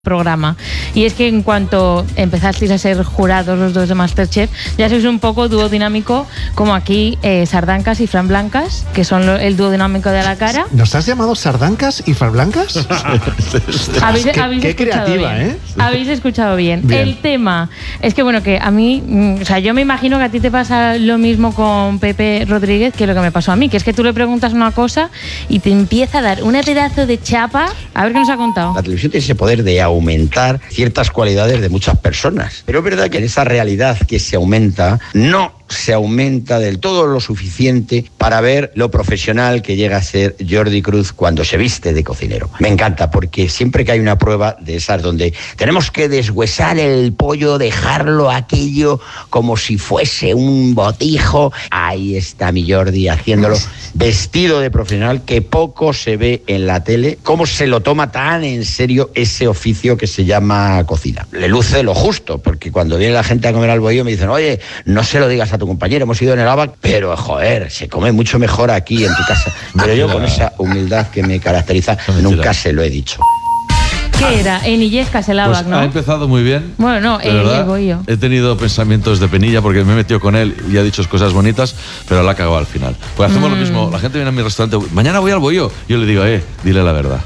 programa, y es que en cuanto empezasteis a ser jurados los dos de Masterchef, ya sois un poco dúo dinámico, como aquí Sardancas y Fran Blancas, que son el dúo dinámico de La Cara. ¿Nos has llamado Sardancas y Fran Blancas? Qué creativa, bien. Habéis escuchado bien. El tema es que, bueno, que a mí, o sea, yo me imagino que a ti te pasa lo mismo con Pepe Rodríguez que lo que me pasó a mí, que es que tú le preguntas una cosa y te empieza a dar un pedazo de chapa. A ver qué nos ha contado. La televisión tiene ese poder de aumentar ciertas cualidades de muchas personas. Pero es verdad que en esa realidad que se aumenta, no se aumenta del todo lo suficiente para ver lo profesional que llega a ser Jordi Cruz cuando se viste de cocinero. Me encanta, porque siempre que hay una prueba de esas donde tenemos que deshuesar el pollo, dejarlo aquello como si fuese un botijo, ahí está mi Jordi haciéndolo vestido de profesional, que poco se ve en la tele, cómo se lo toma tan en serio ese oficio que se llama cocina. Le luce lo justo, porque cuando viene la gente a comer al bohío me dicen, oye, no se lo digas a tu compañero, hemos ido en el ABAC, pero joder, se come mucho mejor aquí en tu casa. Pero yo, con esa humildad que me caracteriza, nunca se lo he dicho. ¿Qué era? En Illescas el ABAC, ¿no? Ha empezado muy bien. Bueno, no, el bohío. He tenido pensamientos de penilla porque me he metido con él y ha dicho cosas bonitas, pero la ha cagado al final. Pues hacemos lo mismo. La gente viene a mi restaurante, mañana voy al bohío. Yo le digo, dile la verdad.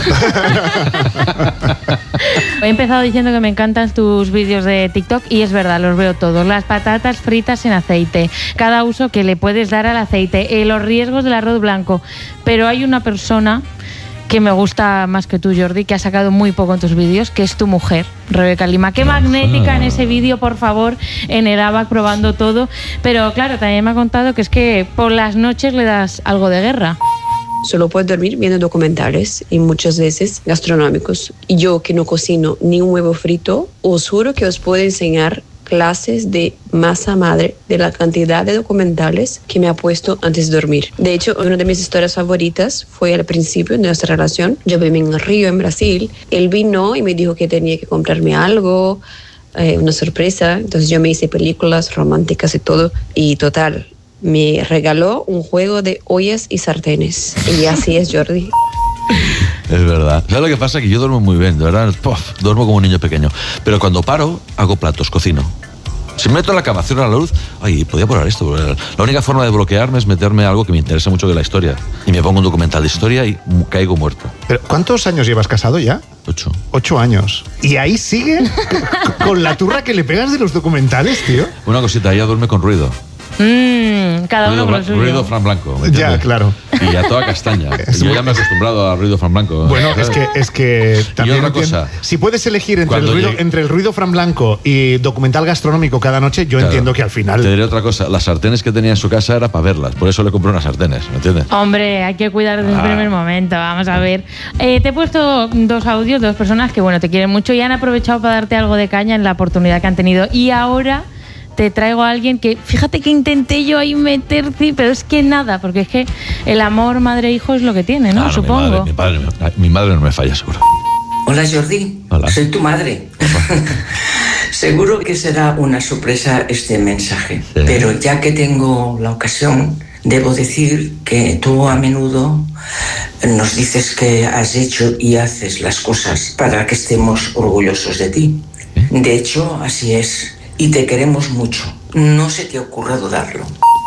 He empezado diciendo que me encantan tus vídeos de TikTok y es verdad, los veo todos. Las patatas fritas en aceite, cada uso que le puedes dar al aceite, los riesgos del arroz blanco. Pero hay una persona que me gusta más que tú, Jordi, que ha sacado muy poco en tus vídeos, que es tu mujer, Rebeca Lima. Qué magnética en ese vídeo, por favor, en el ABAC probando todo. Pero claro, también me ha contado que es que por las noches le das algo de guerra. Solo puedo dormir viendo documentales y muchas veces gastronómicos. Y yo, que no cocino ni un huevo frito, os juro que os puedo enseñar clases de masa madre de la cantidad de documentales que me ha puesto antes de dormir. De hecho, una de mis historias favoritas fue al principio de nuestra relación. Yo viví en Río, en Brasil. Él vino y me dijo que tenía que comprarme algo, una sorpresa. Entonces yo me hice películas románticas y todo. Y total, me regaló un juego de ollas y sartenes. Y así es, Jordi. Es verdad. ¿Sabes lo que pasa? Que yo duermo muy bien, de verdad. Duermo como un niño pequeño. Pero cuando paro, hago platos, cocino. Si me meto en la cama, cierro la luz, podía probar esto. La única forma de bloquearme es meterme a algo que me interesa mucho de la historia. Y me pongo un documental de historia y caigo muerto. ¿Pero cuántos años llevas casado ya? 8. 8 años. ¿Y ahí sigue con la turra que le pegas de los documentales, tío? Una cosita, ella duerme con ruido. Cada uno con lo suyo. Ruido Fran Blanco. Ya, claro. Y a toda castaña. Yo ya me he acostumbrado al ruido Fran Blanco. Bueno, es que también y otra cosa, si puedes elegir entre el ruido Fran Blanco y documental gastronómico cada noche, yo entiendo que al final... Te diré otra cosa, las sartenes que tenía en su casa era para verlas, por eso le compré unas sartenes, ¿me entiendes? Hombre, hay que cuidar desde el primer momento, vamos a ver. Te he puesto 2 audios, 2 personas que, bueno, te quieren mucho y han aprovechado para darte algo de caña en la oportunidad que han tenido. Y ahora te traigo a alguien que, fíjate que intenté yo ahí meterte, pero es que nada, porque es que el amor madre-hijo es lo que tiene, ¿no? Supongo. Mi madre no me falla, seguro. Hola, Jordi. Hola. Soy tu madre. Seguro que será una sorpresa este mensaje, sí. Pero ya que tengo la ocasión, debo decir que tú a menudo nos dices que has hecho y haces las cosas para que estemos orgullosos de ti. ¿Sí? De hecho, así es. Y te queremos mucho. No se te ocurra dudarlo.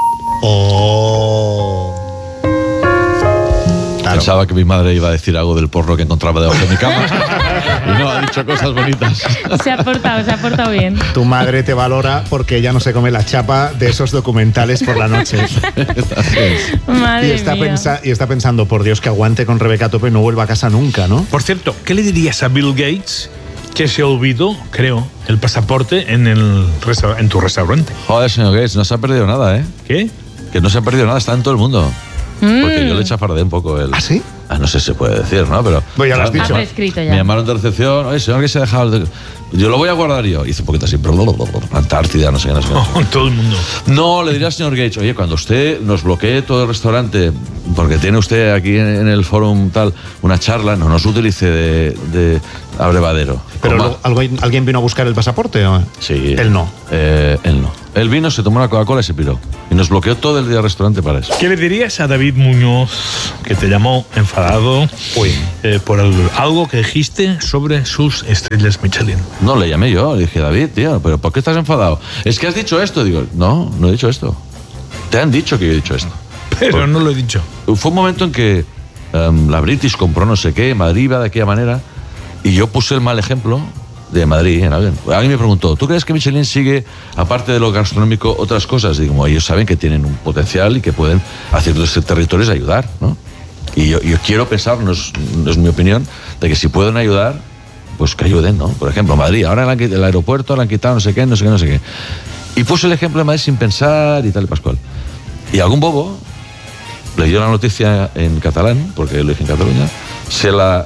Claro. Pensaba que mi madre iba a decir algo del porro que encontraba debajo de mi cama. Y no, ha dicho cosas bonitas. Se ha portado bien. Tu madre te valora porque ella no se come la chapa de esos documentales por la noche. Madre y está pensando, por Dios, que aguante con Rebeca a tope y no vuelva a casa nunca, ¿no? Por cierto, ¿qué le dirías a Bill Gates, que se olvidó, creo, el pasaporte en tu restaurante? Joder, señor Gates, no se ha perdido nada, ¿eh? ¿Qué? Que no se ha perdido nada, está en todo el mundo. Porque yo le chafardeé un poco el... ¿Ah, sí? No sé si se puede decir, ¿no? Pero... Pues ya lo has dicho. Escrito ya. Me llamaron de recepción, oye, señor, que se ha dejado... Yo lo voy a guardar yo. Hice un poquito así, Antártida, no sé qué. Todo el mundo. No, le diría al señor Gates, oye, cuando usted nos bloquee todo el restaurante, porque tiene usted aquí en el fórum tal, una charla, no nos utilice de abrevadero. ¿Pero alguien vino a buscar el pasaporte? ¿O? Sí. Él no. Él no. Él vino, se tomó una Coca-Cola y se piró. Y nos bloqueó todo el día el restaurante para eso. ¿Qué le dirías a David Muñoz, que te llamó enfadado por algo que dijiste sobre sus estrellas Michelin? No, le llamé yo, le dije, David, tío, ¿pero por qué estás enfadado? Es que has dicho esto. Digo, no he dicho esto. Te han dicho que yo he dicho esto. Pero no lo he dicho. Fue un momento en que la British compró no sé qué, Madrid iba de aquella manera, y yo puse el mal ejemplo de Madrid en alguien. Alguien me preguntó, ¿tú crees que Michelin sigue, aparte de lo gastronómico, otras cosas? Y digo, ellos saben que tienen un potencial y que pueden a ciertos territorios ayudar, ¿no? Y yo quiero pensar, no es mi opinión, de que si pueden ayudar, pues que ayuden, ¿no? Por ejemplo, Madrid, ahora el aeropuerto le han quitado no sé qué. Y puse el ejemplo de Madrid sin pensar y tal y pascual. Y algún bobo leyó la noticia en catalán, porque lo dije en Cataluña, se la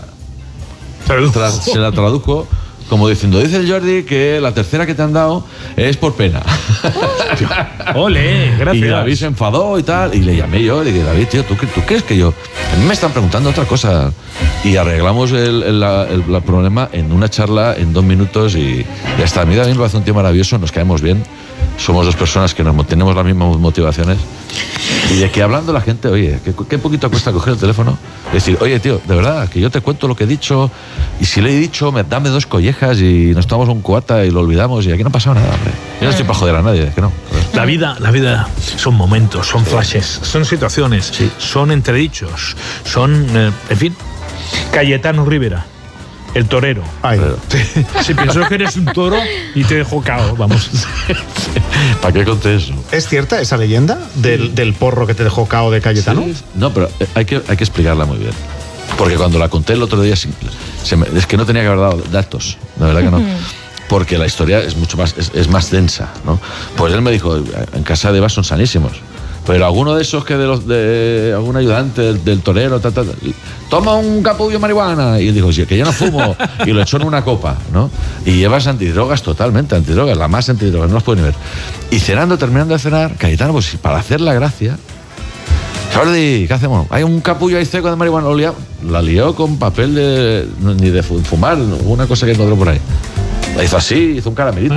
tradujo como diciendo, dice el Jordi que la tercera que te han dado es por pena. ¡Ole! Gracias. Y David se enfadó y tal, y le llamé yo, le dije, David, tío, ¿tú crees que yo...? A mí me están preguntando otra cosa. Y arreglamos el problema en una charla en 2 minutos y ya está. A mí David me parece un tío maravilloso, nos caemos bien. Somos 2 personas que tenemos las mismas motivaciones. Y de que hablando la gente, oye, ¿qué poquito cuesta coger el teléfono? Y decir, oye, tío, de verdad, que yo te cuento lo que he dicho, y si le he dicho, dame 2 collejas y nos tomamos un cubata y lo olvidamos, y aquí no ha pasado nada, hombre. Yo no estoy para joder a nadie, es que no. La vida son momentos, son flashes, son situaciones, son entredichos, son, en fin, Cayetano Rivera. El torero. Ay. Si pensó que eres un toro y te dejó cao, vamos. ¿Para qué conté eso? ¿Es cierta esa leyenda del porro que te dejó cao de Cayetano? Sí. No, pero hay que explicarla muy bien. Porque cuando la conté el otro día, es que no tenía que haber dado datos. La verdad que no. Porque la historia es mucho más, es más densa, ¿no? Pues él me dijo, en casa de Eva son sanísimos. Pero alguno de esos que de algún ayudante del torero, toma un capullo de marihuana. Y él dijo, sí, que yo no fumo. Y lo echó en una copa, ¿no? Y Evas antidrogas, totalmente antidrogas, la más antidrogas, no las puede ni ver. Y terminando de cenar, Cayetano, pues para hacer la gracia, Jordi, ¿qué hacemos? Hay un capullo ahí seco de marihuana. La lió con papel ni de fumar, una cosa que encontró por ahí. La hizo así, hizo un caramelito.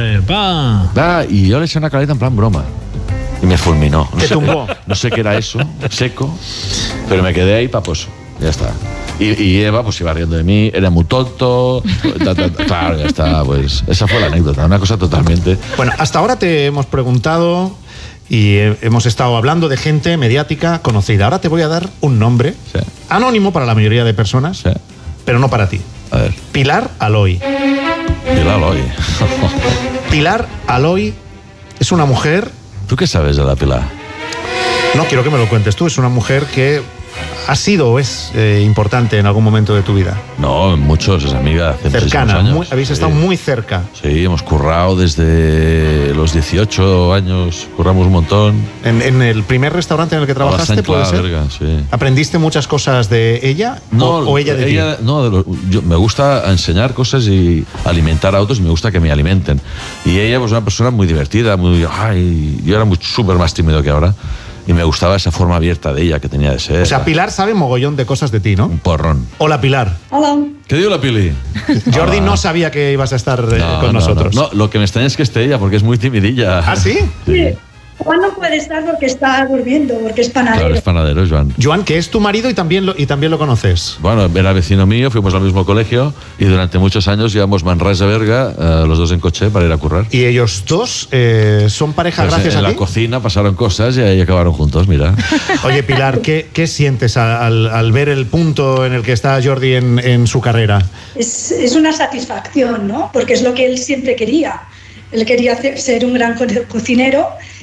Y yo le eché una carita en plan broma. Y me fulminó. No sé qué era eso, seco, pero me quedé ahí paposo. Ya está. Y Eva pues iba riendo de mí, era muy tonto. Claro, ya está. Pues esa fue la anécdota, una cosa totalmente. Bueno, hasta ahora te hemos preguntado y hemos estado hablando de gente mediática conocida. Ahora te voy a dar un nombre anónimo para la mayoría de personas, pero no para ti. A ver. Pilar Aloy. Pilar Aloy. Pilar Aloy es una mujer... ¿Tú qué sabes de la Pilar? No, quiero que me lo cuentes tú. Es una mujer que ha sido o es importante en algún momento de tu vida. No, muchos, es amiga hace cercana, años. Habéis estado muy cerca. Sí, hemos currado desde los 18 años, curramos un montón. ¿En el primer restaurante en el que trabajaste, puede ser? Verga, sí. ¿Aprendiste muchas cosas de ella o ella de ti? No, me gusta enseñar cosas y alimentar a otros y me gusta que me alimenten. Y ella pues una persona muy divertida, yo era súper más tímido que ahora. Y me gustaba esa forma abierta de ella que tenía de ser. O sea, Pilar sabe mogollón de cosas de ti, ¿no? Un porrón. Hola, Pilar. Hola. ¿Qué digo la Pili? Jordi no sabía que ibas a estar con nosotros. No, lo que me extraña es que esté ella, porque es muy timidilla. ¿Ah, sí? Sí. Juan no puede estar porque está durmiendo, porque es panadero. Claro, es panadero, Joan. Joan, que es tu marido y también lo conoces. Bueno, era vecino mío, fuimos al mismo colegio y durante muchos años llevamos Manresa Berga, los dos en coche para ir a currar. ¿Y ellos dos son pareja pues gracias a ti? En la cocina pasaron cosas y ahí acabaron juntos, mira. Oye, Pilar, ¿qué sientes al ver el punto en el que está Jordi en su carrera? Es una satisfacción, ¿no? Porque es lo que él siempre quería. Él quería ser un gran cocinero.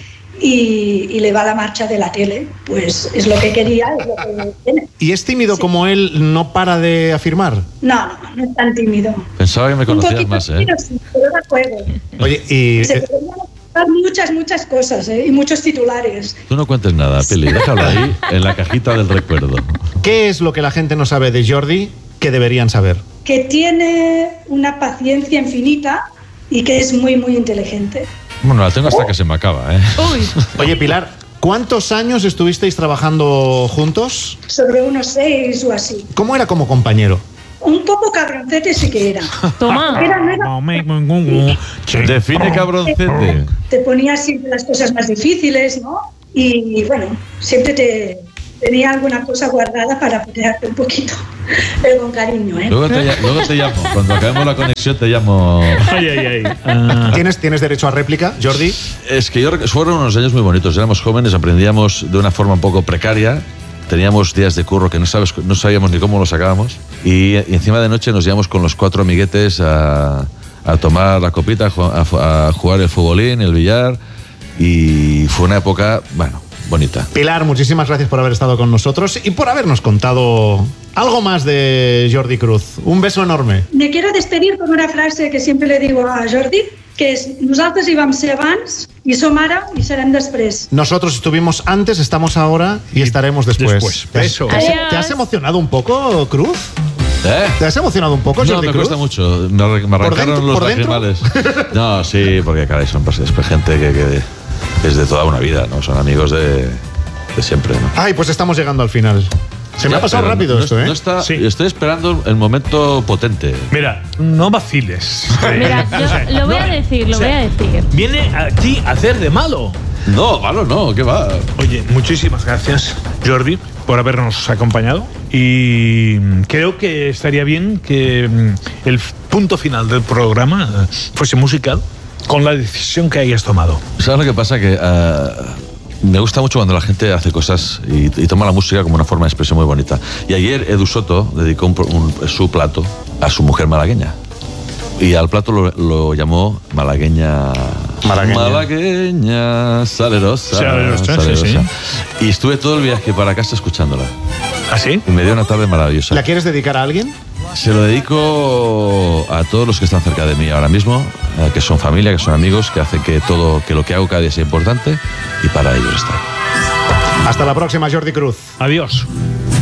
Y le va la marcha de la tele, pues es lo que quería, es lo que tiene. ¿Y es tímido como él, no para de afirmar? No es tan tímido. Pensaba que me conocías más, tímido, sí, pero da juego. Oye, y... Se podrían muchas cosas, y muchos titulares. Tú no cuentes nada, Pili, déjalo ahí en la cajita del recuerdo. ¿Qué es lo que la gente no sabe de Jordi que deberían saber? Que tiene una paciencia infinita y que es muy, muy inteligente. Bueno, la tengo hasta que se me acaba, ¿eh? Oye, Pilar, ¿cuántos años estuvisteis trabajando juntos? Sobre unos 6 o así. ¿Cómo era como compañero? un poco cabroncete sí que era. Toma. No era- Define cabroncete. te ponía siempre las cosas más difíciles, ¿no? Y bueno, siempre tenía alguna cosa guardada para apoyarte un poquito, pero con cariño, ¿eh? Luego te llamo. Cuando acabemos la conexión te llamo. ¿Tienes derecho a réplica, Jordi? Es que fueron unos años muy bonitos. Éramos jóvenes, aprendíamos de una forma un poco precaria. Teníamos días de curro que no sabíamos ni cómo los sacábamos. Y encima de noche nos íbamos con los 4 amiguetes a tomar la copita, a jugar el futbolín, el billar. Y fue una época, bueno, bonita. Pilar, muchísimas gracias por haber estado con nosotros y por habernos contado algo más de Jordi Cruz. Un beso enorme. Me quiero despedir con una frase que siempre le digo a Jordi, que es: nosaltres hi vam ser abans, i som ara i serem després. Nosotros estuvimos antes, estamos ahora y estaremos después. Eso. ¿Te has emocionado un poco, Cruz? ¿Eh? ¿Te has emocionado un poco, Jordi No, me Cruz? cuesta mucho. Me arrancaron los lacrimales. No, sí, porque caray, son gente que es de toda una vida, ¿no? Son amigos de siempre, ¿no? Ay, pues estamos llegando al final. Se me ha pasado rápido esto, ¿eh? Estoy esperando el momento potente. Mira, no vaciles. Mira, yo lo voy a decir. Viene aquí a hacer de malo. No, malo no, ¿qué va? Oye, muchísimas gracias, Jordi, por habernos acompañado. Y creo que estaría bien que el punto final del programa fuese musical, con la decisión que hayas tomado. ¿Sabes lo que pasa? Que me gusta mucho cuando la gente hace cosas y toma la música como una forma de expresión muy bonita. Y ayer Edu Soto dedicó su plato a su mujer malagueña. Y al plato lo llamó malagueña, salerosa. Sí. Y estuve todo el viaje para casa escuchándola. ¿Ah, sí? Y me dio una tarde maravillosa. ¿La quieres dedicar a alguien? Se lo dedico a todos los que están cerca de mí ahora mismo, que son familia, que son amigos, que hacen que lo que hago cada día sea importante, y para ellos estoy. Hasta la próxima, Jordi Cruz. Adiós.